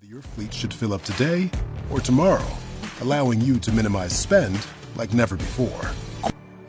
Your fleet should fill up today or tomorrow, allowing you to minimize spend like never before.